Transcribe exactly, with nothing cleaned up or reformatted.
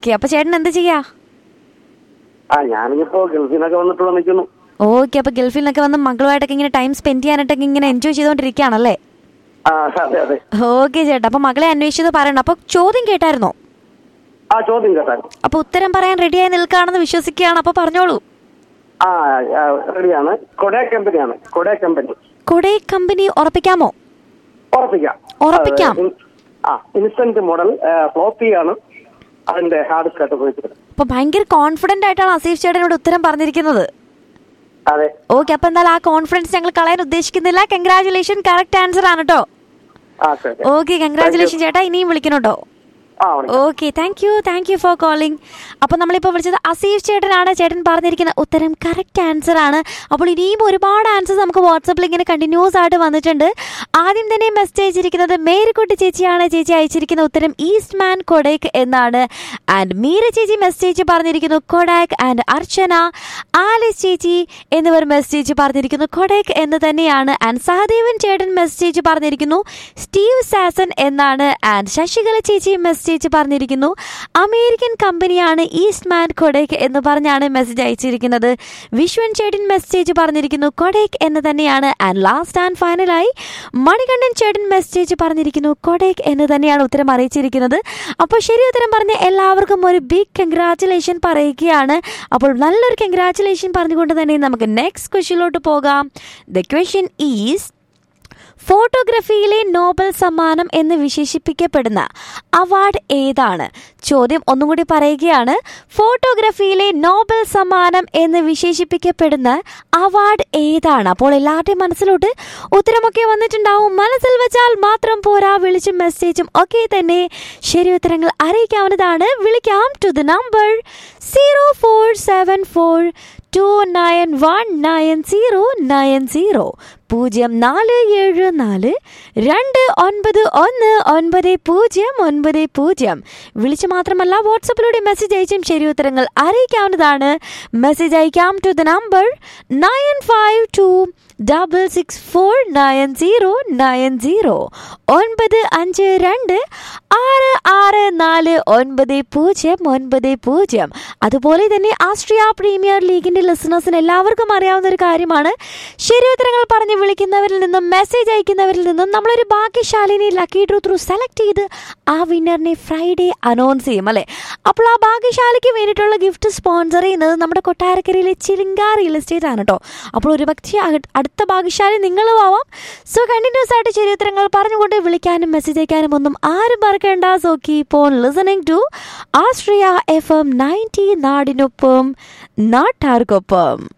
Okay, അപ്പൊ ചേട്ടൻ എന്ത് ചെയ്യാ? ആ ഞാനിപ്പോ ഗൾഫിനൊക്കെ വന്നിട്ട് നിൽക്കുന്നു. ഓക്കെ, അപ്പൊ ഗൾഫിൽ നിന്നൊക്കെ വന്ന് മകളുമായിട്ടൊക്കെ ഇങ്ങനെ ടൈം സ്പെൻഡ് ചെയ്യാനായിട്ടൊക്കെ ഇങ്ങനെ എൻജോയ് ചെയ്തോണ്ടിരിക്കുകയാണല്ലേ? ഓക്കെ ചേട്ടാ, അപ്പൊ മകളെ അന്വേഷിച്ചത് പറയണം. അപ്പൊ ചോദ്യം കേട്ടായിരുന്നോ? ആ ചോദ്യം കേട്ടായിരുന്നു. അപ്പൊ ഉത്തരം പറയാൻ റെഡിയായി നിൽക്കുകയാണെന്ന് വിശ്വസിക്കുകയാണ്. അപ്പൊ പറഞ്ഞോളൂ. ആ റെഡിയാണ്. കൊടേ കമ്പനിയാണ്. കൊടേ കമ്പനി. കൊടേ കമ്പനി ഉറപ്പിക്കാമോ? ഉറപ്പിക്കാം. ഉറപ്പിക്കാം. ആ ഇൻസ്റ്റന്റ് മോഡൽ ഫ്ലോപ്പി ആണ് അതിന്റെ ഹാർഡ് ഡിസ്ക് ആയിട്ട് ഉപയോഗിച്ചിട്ടുണ്ട്. അപ്പൊ ഭയങ്കര കോൺഫിഡന്റ് ആയിട്ടാണ് അസീഫ് ചേട്ടനോട് ഉത്തരം പറഞ്ഞിരിക്കുന്നത്. അതെ. ഓക്കെ, അപ്പൊ എന്തായാലും ആ കോൺഫിഡൻസ് ഞങ്ങൾ കളയാൻ ഉദ്ദേശിക്കുന്നില്ല. കൺഗ്രാചുലേഷൻ, കറക്റ്റ് ആൻസർ ആണ് കേട്ടോ. ഓക്കെ, കൺഗ്രാചുലേഷൻ ചേട്ടാ. ഇനിയും വിളിക്കണം കേട്ടോ. Okay, thank you thank you for calling. അപ്പൊ നമ്മളിപ്പോ വിളിച്ചത് അസീഫ് ചേട്ടനാണ്. ചേട്ടൻ പറഞ്ഞിരിക്കുന്ന ഉത്തരം കറക്റ്റ് ആൻസർ ആണ്. അപ്പോൾ ഇനിയും ഒരുപാട് ആൻസേഴ്സ് നമുക്ക് വാട്സാപ്പിൽ ഇങ്ങനെ കണ്ടിന്യൂസ് ആയിട്ട് വന്നിട്ടുണ്ട്. ആദ്യം തന്നെ മെസ്സേജ് അയച്ചിരിക്കുന്നത് മേരിക്കുട്ടി ചേച്ചിയാണ്. ചേച്ചി അയച്ചിരിക്കുന്ന ഉത്തരം ഈസ്റ്റ് മാൻ കൊടൈക്ക് എന്നാണ്. ആൻഡ് മീര ചേച്ചി മെസ്സേജ് പറഞ്ഞിരിക്കുന്നു കൊഡാക്ക്. ആൻഡ് അർച്ചന, ആലിസ് ചേച്ചി എന്നിവർ മെസ്സേജ് പറഞ്ഞിരിക്കുന്നു കൊഡൈക്ക് എന്ന് തന്നെയാണ്. ആൻഡ് സഹദേവൻ ചേട്ടൻ മെസ്സേജ് പറഞ്ഞിരിക്കുന്നു സ്റ്റീവ് സാസൻ എന്നാണ്. ആൻഡ് ശശികല ചേച്ചി മെസ്സേജ് പറഞ്ഞിരിക്കുന്നു അമേരിക്കൻ കമ്പനിയാണ് ഈസ്റ്റ് മാൻ കൊഡൈക്ക് എന്ന് പറഞ്ഞാണ് മെസ്സേജ് അയച്ചിരിക്കുന്നത്. വിശ്വൻ ചേട്ടൻ മെസ്സേജ് പറഞ്ഞിരിക്കുന്നു കൊഡൈക്ക് എന്ന് തന്നെയാണ്. ആൻഡ് ലാസ്റ്റ് ആൻഡ് ഫൈനലായി മണികണ്ഠൻ ചേട്ടൻ മെസ്സേജ് പറഞ്ഞിരിക്കുന്നു കൊഡൈക്ക് എന്ന് തന്നെയാണ് ഉത്തരം അറിയിച്ചിരിക്കുന്നത്. അപ്പോൾ ശരി ഉത്തരം പറഞ്ഞ എല്ലാവർക്കും ഒരു ബിഗ് കൺഗ്രാറ്റുലേഷൻ പറയുകയാണ്. അപ്പോൾ നല്ലൊരു കൺഗ്രാറ്റുലേഷൻ പറഞ്ഞുകൊണ്ട് തന്നെ നമുക്ക് നെക്സ്റ്റ് ക്വസ്റ്റ്യനിലോട്ട് പോകാം. ദ ക്വസ്റ്റ്യൻ ഈസ് ഫോട്ടോഗ്രഫിയിലെ നോബൽ സമ്മാനം എന്ന് വിശേഷിപ്പിക്കപ്പെടുന്ന അവാർഡ് ഏതാണ്? ചോദ്യം ഒന്നും കൂടി പറയുകയാണ്. ഫോട്ടോഗ്രഫിയിലെ നോബൽ സമ്മാനം എന്ന് വിശേഷിപ്പിക്കപ്പെടുന്ന അവാർഡ് ഏതാണ്? അപ്പോൾ എല്ലാവരുടെയും മനസ്സിലോട്ട് ഉത്തരമൊക്കെ വന്നിട്ടുണ്ടാവും. മനസ്സിൽ വെച്ചാൽ മാത്രം പോരാ, വിളിച്ചും മെസ്സേജും ഒക്കെ തന്നെ ശരി ഉത്തരങ്ങൾ അറിയിക്കാവുന്നതാണ്. വിളിക്കാം to the number zero four seven four to nine one nine zero nine zero പൂജ്യം നാല് ഏഴ് നാല് രണ്ട് ഒൻപത് ഒന്ന് ഒൻപത് പൂജ്യം ഒൻപത് പൂജ്യം. വിളിച്ച് മാത്രമല്ല വാട്സപ്പിലൂടെ മെസ്സേജ് അയച്ചും ശരി ഉത്തരങ്ങൾ അറിയിക്കാവുന്നതാണ്. മെസ്സേജ് അയക്കാം to the number nine five to double six four nine zero nine zero ഒൻപത് അഞ്ച് രണ്ട് ആറ് ആറ് നാല് ഒൻപത് പൂജ്യം ഒൻപത് പൂജ്യം. അതുപോലെ തന്നെ ആസ്ട്രിയ പ്രീമിയർ ലീഗിന്റെ ലിസണേഴ്സിന് എല്ലാവർക്കും അറിയാവുന്ന ഒരു കാര്യമാണ്, ശരി ഉത്തരങ്ങൾ പറഞ്ഞ് വിളിക്കുന്നവരിൽ നിന്നും മെസ്സേജ് അയക്കുന്നവരിൽ നിന്നും നമ്മളൊരു ഭാഗ്യശാലിനെ ലക്കി ഡ്രോ ത്രൂ സെലക്ട് ചെയ്ത് ആ വിന്നറിനെ ഫ്രൈഡേ അനൗൺസ് ചെയ്യും അല്ലേ. അപ്പോൾ ആ ഭാഗ്യശാലിക്ക് വേണ്ടിയിട്ടുള്ള ഗിഫ്റ്റ് സ്പോൺസർ ചെയ്യുന്നത് നമ്മുടെ കൊട്ടാരക്കരയിലെ ചിലിങ്ക റിയൽ എസ്റ്റേറ്റ് ആണ് കേട്ടോ. അപ്പോൾ ഒരു പക്ഷേ അടുത്ത ഭാഗ്യശാലി നിങ്ങളും ആവാം. സോ കണ്ടിന്യൂസ് ആയിട്ട് ശരി ഉത്തരങ്ങൾ പറഞ്ഞുകൊണ്ട് വിളിക്കാനും മെസ്സേജ് അയക്കാനും ഒന്നും ആരും മറക്കേണ്ട. So keep on listening to Austria F M ninety, നാടിനൊപ്പം നാട്ടാർക്കൊപ്പം.